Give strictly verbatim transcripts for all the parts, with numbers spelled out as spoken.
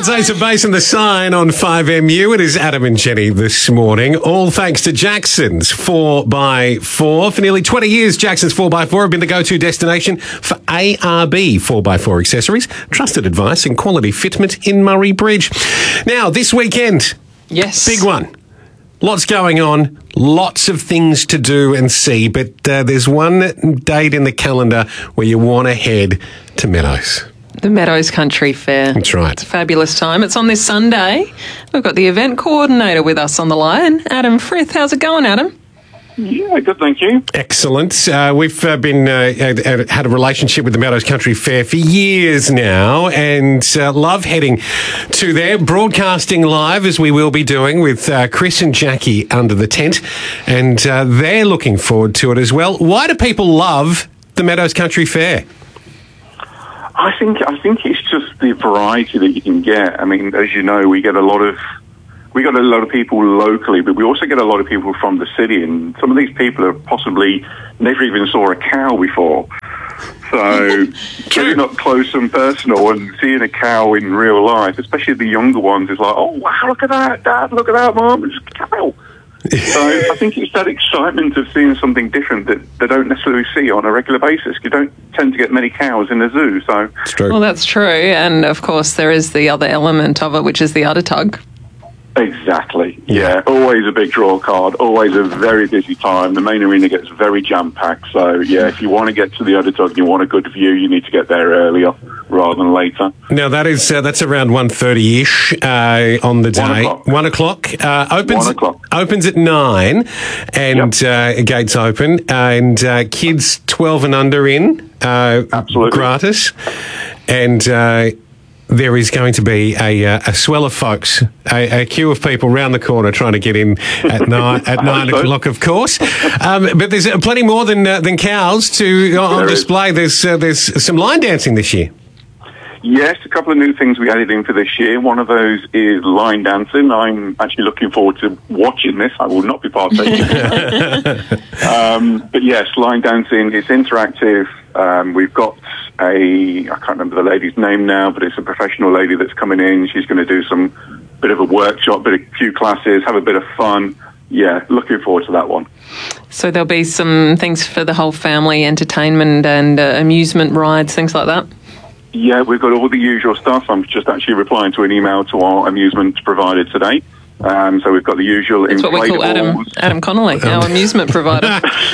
It's Ace of Base and the Sign on five M U. It is Adam and Jenny this morning. All thanks to Jackson's four by four. For nearly twenty years, Jackson's four by four have been the go-to destination for A R B four by four accessories, trusted advice and quality fitment in Murray Bridge. Now, this weekend, yes, big one. Lots going on, lots of things to do and see, but uh, there's one date in the calendar where you want to head to Meadows. The Meadows Country Fair. That's right. It's a fabulous time. It's on this Sunday. We've got the event coordinator with us on the line, Adam Frith. How's it going, Adam? Yeah, good, thank you. Excellent. Uh, we've uh, been uh, had a relationship with the Meadows Country Fair for years now, and uh, love heading to there, broadcasting live as we will be doing with uh, Chris and Jackie under the tent, and uh, they're looking forward to it as well. Why do people love the Meadows Country Fair? I think I think it's just the variety that you can get. I mean, as you know, we get a lot of we got a lot of people locally, but we also get a lot of people from the city, and some of these people have possibly never even saw a cow before. So getting up close and personal and seeing a cow in real life, especially the younger ones, is like, oh wow, look at that, Dad, look at that, Mum, it's a cow. So I think it's that excitement of seeing something different that they don't necessarily see on a regular basis. You don't tend to get many cows in a zoo, so... It's true. Well, that's true, and of course there is the other element of it, which is the udder tug. Exactly, yeah. Always a big draw card, always a very busy time. The main arena gets very jam-packed, so yeah, if you want to get to the udder tug and you want a good view, you need to get there earlier rather than later. Now, that is uh, that's around one thirty-ish uh, on the day. One o'clock. One o'clock. Uh, opens, One o'clock. Opens at nine, and yep. uh, gates open, and uh, kids twelve and under in, uh, Absolutely. gratis, and... Uh, there is going to be a, uh, a swell of folks, a, a queue of people round the corner trying to get in at nine at nine o'clock, of course. Um, but there's plenty more than uh, than cows to on there display. Is. There's uh, there's some line dancing this year. Yes, a couple of new things we added in for this year. One of those is line dancing. I'm actually looking forward to watching this. I will not be partaking. um, but yes, line dancing is interactive. Um, we've got a, I can't remember the lady's name now, but it's a professional lady that's coming in. She's going to do some bit of a workshop, bit of a few classes, have a bit of fun. Yeah, looking forward to that one. So there'll be some things for the whole family, entertainment and uh, amusement rides, things like that? Yeah, we've got all the usual stuff. I'm just actually replying to an email to our amusement provider today. Um, so we've got the usual That's inflatables. what we call Adam, Adam Connolly, um. our amusement provider.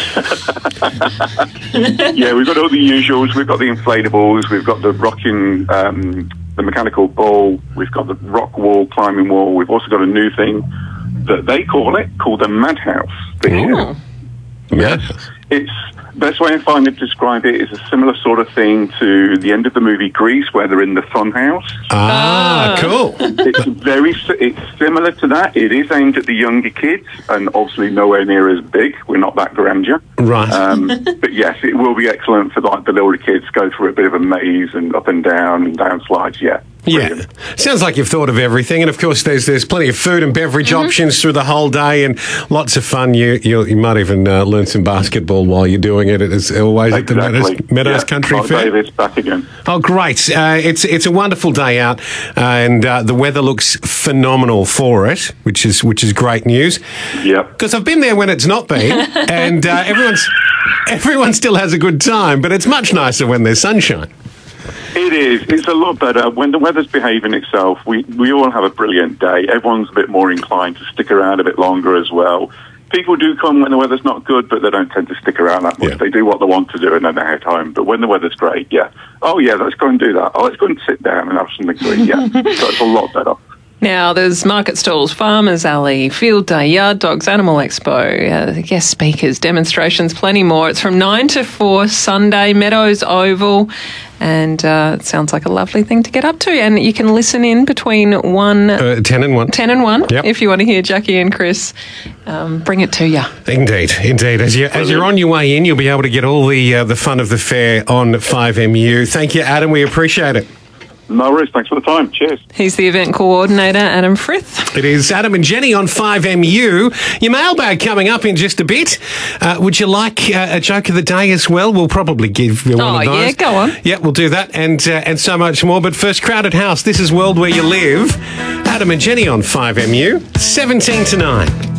Yeah, we've got all the usuals. We've got the inflatables. We've got the rocking, um, the mechanical ball. We've got the rock wall, climbing wall. We've also got a new thing that they call it, called a Madhouse. This year. Yes, it's... Best way I find to describe it is a similar sort of thing to the end of the movie Grease, where they're in the fun house. Ah, cool. It's very, it's similar to that. It is aimed at the younger kids, and obviously nowhere near as big. We're not that grandeur. Right. Um, but yes, it will be excellent for like the little kids, go through a bit of a maze and up and down and down slides, yeah. Brilliant. Yeah, sounds like you've thought of everything, and of course, there's there's plenty of food and beverage mm-hmm. options through the whole day, and lots of fun. You you, you might even uh, learn some basketball while you're doing it. It's always exactly. at the Meadows, Meadows yeah. Country Mark Fair. Davis back again. Oh, great! Uh, it's it's a wonderful day out, uh, and uh, the weather looks phenomenal for it, which is which is great news. Yep. Because I've been there when it's not been, and uh, everyone's everyone still has a good time, but it's much nicer when there's sunshine. It is. It's a lot better. When the weather's behaving itself, we, we all have a brilliant day. Everyone's a bit more inclined to stick around a bit longer as well. People do come when the weather's not good, but they don't tend to stick around that much. Yeah. They do what they want to do and then they head home. But when the weather's great, yeah. Oh, yeah, let's go and do that. Oh, let's go and sit down and have something to eat. Yeah. So it's a lot better. Now, there's market stalls, farmers alley, field day, yard dogs, animal expo, uh, guest speakers, demonstrations, plenty more. It's from nine to four, Sunday, Meadows Oval, and uh, it sounds like a lovely thing to get up to. And you can listen in between one... Uh, ten and one. ten and one, yep. If you want to hear Jackie and Chris um, bring it to you. Indeed, indeed. As, you, as you're on your way in, you'll be able to get all the, uh, the fun of the fair on five M U. Thank you, Adam. We appreciate it. No worries. Thanks for the time. Cheers. He's the event coordinator, Adam Frith. It is Adam and Jenny on five M U. Your mailbag coming up in just a bit. Uh, would you like uh, a joke of the day as well? We'll probably give you one Oh, of those. yeah, go on. Yeah, we'll do that and uh, and so much more. But first, Crowded House. This is World Where You Live. Adam and Jenny on five M U, seventeen to nine.